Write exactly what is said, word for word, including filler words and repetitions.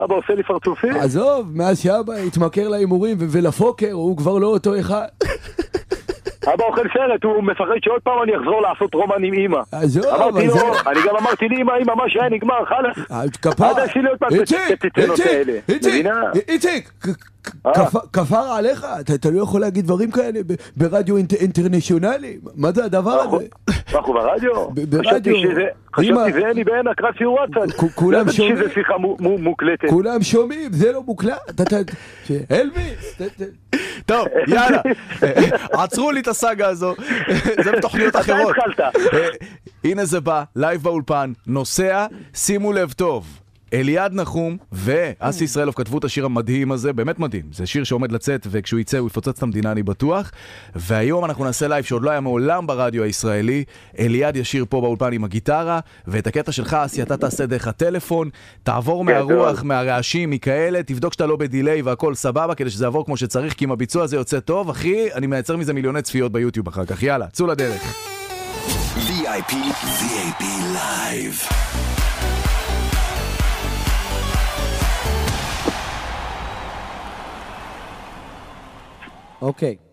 אבא עושה לי פרצופים. עזוב, מאז שאבא התמכר להימורים ולפוקר, הוא כבר לא אותו אחד. אבא אוכל סרט, הוא מפחד שעוד פעם אני אחזור לעשות רומן עם אמא. עזוב, אמרתי לו, זה... אני גם אמרתי לי, אמא, אמא, מה שהיה נגמר, חלס. כפר... אל תעשי לי עוד פעם את הציצנות האלה. איציק, איציק, כפר עליך, אתה לא יכול להגיד דברים כאלה ברדיו אינטרנשיונלי. מה זה הדבר הזה? אנחנו ברדיו? ברדיו. חשבתי זה אני בענק, רצי וואטסאפ. כולם שומעים. שזה שיחה מוקלטת. כולם שומעים, זה לא מוקלט. אלביס. טוב, יאללה. עצרו לי את הסאגה הזו. זה בתוכניות אחרות. אתה התחלת. הנה זה בא, לייב באולפן, נוסע, שימו לב טוב. אליעד נחום ואסי ישראלוב כתבו את השיר המדהים הזה, באמת מדהים. זה שיר שעומד לצאת, וכשהוא יצא הוא יפוצץ את המדינה, אני בטוח. והיום אנחנו נעשה לייב שעוד לא היה מעולם ברדיו הישראלי. אליעד ישיר פה באולפן עם הגיטרה, ואת הקטע שלך, אסי, אתה תעשה דרך הטלפון, תעבור מהרוח, מהרעשים, מכאלה, תבדוק שאתה לא בדיליי והכל סבבה, כדי שזה יעבור כמו שצריך, כי אם הביצוע הזה יוצא טוב, אחי, אני מייצר מזה מיליוני צפיות ביוטיוב אחר כך. יאללה, צאו לדרך. וי איי פי, וי איי פי Live. אוקיי.